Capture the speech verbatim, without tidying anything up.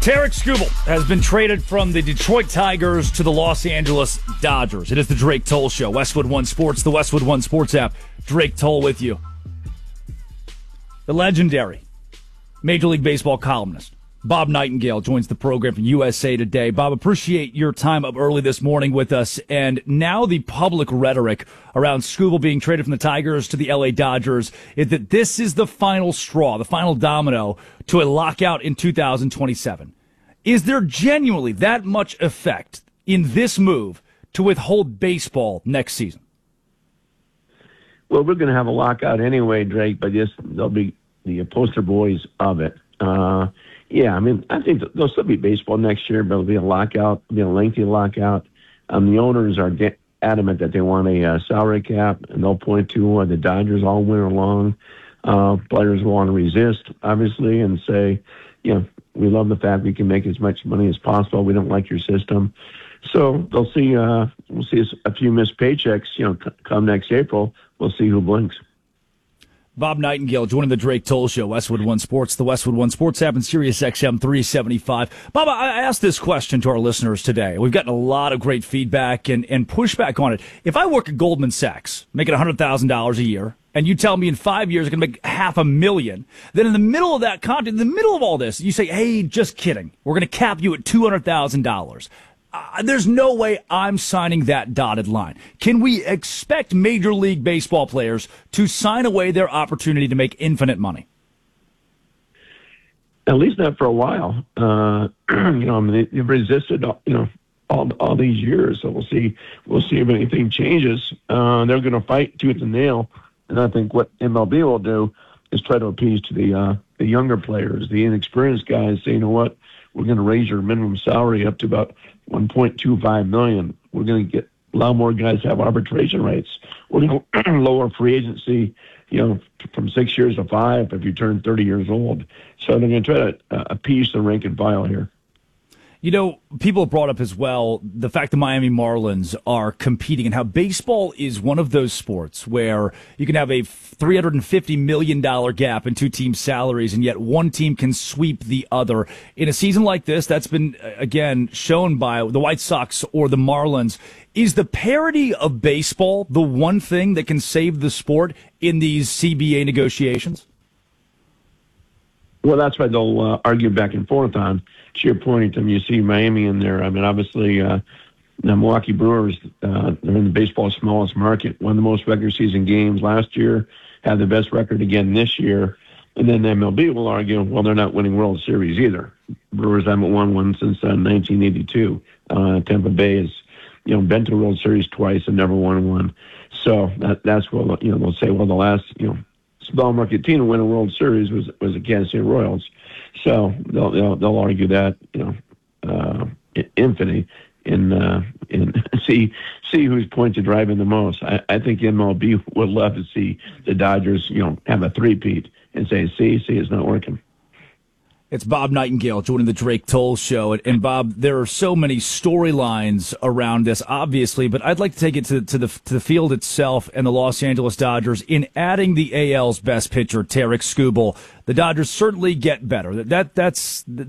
Tarik Skubal has been traded from the Detroit Tigers to the Los Angeles Dodgers. It is the Drake Toll Show. Westwood One Sports, the Westwood One Sports app. Drake Toll with you. The legendary Major League Baseball columnist Bob Nightingale joins the program from U S A Today. Bob, appreciate your time up early this morning with us. And now the public rhetoric around Skubal being traded from the Tigers to the L A Dodgers is that this is the final straw, the final domino to a lockout in two thousand twenty-seven. Is there genuinely that much effect in this move to withhold baseball next season? Well, we're going to have a lockout anyway, Drake, but just they'll be the poster boys of it. Uh, yeah, I mean, I think there'll still be baseball next year, but it'll be a lockout, it'll be a lengthy lockout. Um, the owners are de- adamant that they want a uh, salary cap, and they'll point to uh, the Dodgers all winter long. Uh, players will want to resist, obviously, and say, you know, we love the fact we can make as much money as possible. We don't like your system. So they'll see, uh, we'll see a few missed paychecks, you know, c- come next April. We'll see who blinks. Bob Nightingale joining the Drake Toll Show, Westwood One Sports, the Westwood One Sports app, and Sirius X M three seventy-five. Bob, I asked this question to our listeners today. We've gotten a lot of great feedback and, and pushback on it. If I work at Goldman Sachs, making one hundred thousand dollars a year, and you tell me in five years I'm going to make half a million, then in the middle of that content, in the middle of all this, you say, hey, just kidding. We're going to cap you at two hundred thousand dollars. Uh, there's no way I'm signing that dotted line. Can we expect Major League Baseball players to sign away their opportunity to make infinite money? At least not for a while. Uh, you know, I mean, they've resisted, you know, all all these years. So we'll see. We'll see if anything changes. Uh, they're going to fight tooth and nail, and I think what M L B will do is try to appease to the uh, the younger players, the inexperienced guys. Say, you know what, we're going to raise your minimum salary up to about one point two five million dollars. We're going to get a lot more guys to have arbitration rights. We're going to lower free agency, you know, from six years to five if you turn thirty years old. So they're going to try to uh, appease the rank and file here. You know, people have brought up as well the fact the Miami Marlins are competing and how baseball is one of those sports where you can have a three hundred fifty million dollars gap in two teams' salaries, and yet one team can sweep the other. In a season like this, that's been, again, shown by the White Sox or the Marlins. Is the parity of baseball the one thing that can save the sport in these C B A negotiations? Well, that's why they'll uh, argue back and forth on. To your point, I mean, you see Miami in there. I mean, obviously, uh, the Milwaukee Brewers, uh, they're in the baseball's smallest market, won the most regular season games last year, have the best record again this year. And then M L B will argue, well, they're not winning World Series either. Brewers haven't won one since uh, nineteen eighty-two. Uh, Tampa Bay has, you know, been to World Series twice and never won one. So that, that's what, you know, they'll say, well, the last, you know, small market team to win a World Series was was the Kansas City Royals. So they'll they'll, they'll argue that, you know, uh, infinity and uh, and see see who's point to driving the most. I, I think M L B would love to see the Dodgers, you know, have a three-peat and say, see, see, it's not working. It's Bob Nightingale joining the Drake Toll Show. And, Bob, there are so many storylines around this, obviously, but I'd like to take it to, to the to the field itself and the Los Angeles Dodgers. In adding the A L's best pitcher, Tarik Skubal, the Dodgers certainly get better. That That's